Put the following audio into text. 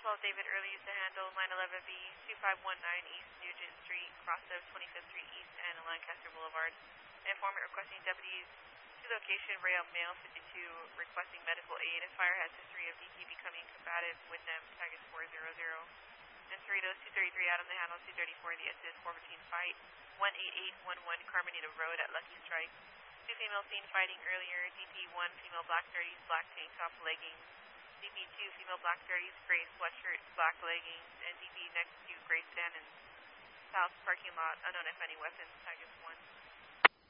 12 David Early used to handle 911B 2519 East Nugent Street, cross of 25th Street East and Lancaster Boulevard. Informant requesting deputies to location rail male 52 requesting medical aid. A fire has history of DP becoming combative with them. Tag is 400. And Cerritos 233 out on the handle 234 the SS 415 fight 18811 Carmenita Road at Lucky Strike. Two females seen fighting earlier. DP1 female black 30s black tank top leggings. DP2 female black 30s gray sweatshirt black leggings. And DP next to gray sedan in south parking lot unknown if any weapons. Tag is 1.